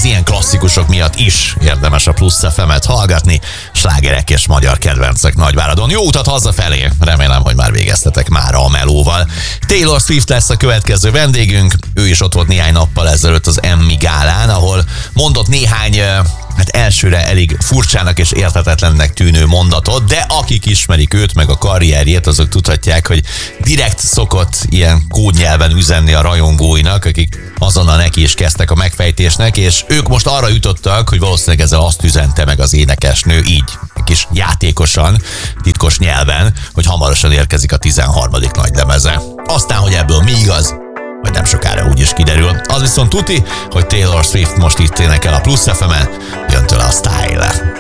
ilyen klasszikusok miatt is érdemes a Plusz FM-et hallgatni. Slágerek és magyar kedvencek Nagyváradon. Jó utat hazafelé! Remélem, hogy már végeztetek mára a melóval. Taylor Swift lesz a következő vendégünk. Ő is ott volt néhány nappal ezelőtt az Emmy gálán, ahol mondott néhány elsőre elég furcsának és érthetetlennek tűnő mondatot, de akik ismerik őt, meg a karrierjét, azok tudhatják, hogy direkt szokott ilyen kódnyelven üzenni a rajongóinak, akik azonnal neki is kezdtek a megfejtésnek, és ők most arra jutottak, hogy valószínűleg ezzel azt üzente meg az énekesnő így, kis játékosan, titkos nyelven, hogy hamarosan érkezik a 13. nagylemeze. Aztán, hogy ebből mi igaz, majd nem sokára úgy is kiderül. Az viszont tuti, hogy Taylor Swift most itt énekel a Plusz FM-en, jön tőle a Style.